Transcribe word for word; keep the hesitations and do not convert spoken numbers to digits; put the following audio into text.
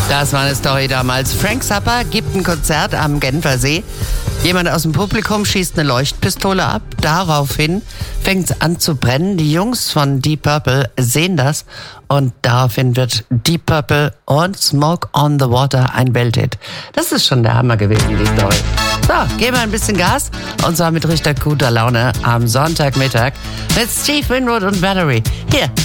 Das war eine Story damals. Frank Zappa gibt ein Konzert am Genfer See. Jemand aus dem Publikum schießt eine Leuchtpistole ab. Daraufhin fängt es an zu brennen. Die Jungs von Deep Purple sehen das. Und daraufhin wird Deep Purple und Smoke on the Water ein Welthit. Das ist schon der Hammer gewesen, die Story. So, geben wir ein bisschen Gas. Und zwar mit richtig guter Laune am Sonntagmittag mit Steve Winwood und Valerie. Hier